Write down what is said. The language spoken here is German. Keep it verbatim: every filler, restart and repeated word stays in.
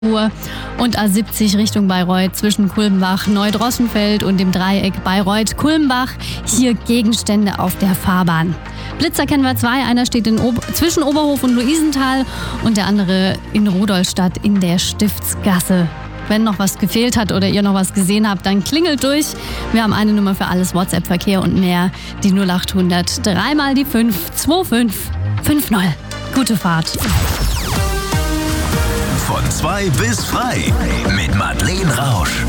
Uhr und A siebzig Richtung Bayreuth zwischen Kulmbach, Neudrossenfeld und dem Dreieck Bayreuth-Kulmbach. Hier Gegenstände auf der Fahrbahn. Blitzer kennen wir zwei. Einer steht in Ober- zwischen Oberhof und Luisenthal und der andere in Rudolstadt in der Stiftsgasse. Wenn noch was gefehlt hat oder ihr noch was gesehen habt, dann klingelt durch. Wir haben eine Nummer für alles, WhatsApp-Verkehr und mehr. Die null acht hundert, dreimal die fünf, zwei fünf fünf null. Gute Fahrt. Von zwei bis frei mit Madeleine Rausch.